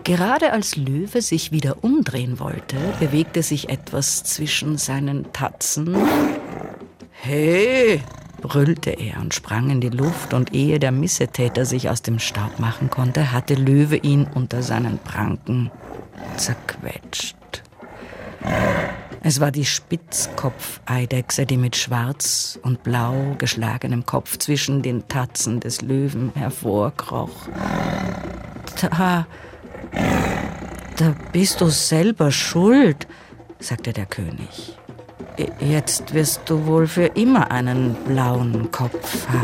Gerade als Löwe sich wieder umdrehen wollte, bewegte sich etwas zwischen seinen Tatzen. »Hey!« brüllte er und sprang in die Luft, und ehe der Missetäter sich aus dem Staub machen konnte, hatte Löwe ihn unter seinen Pranken zerquetscht. Es war die Spitzkopfeidechse, die mit schwarz und blau geschlagenem Kopf zwischen den Tatzen des Löwen hervorkroch. Da bist du selber schuld«, sagte der König. »Jetzt wirst du wohl für immer einen blauen Kopf haben.«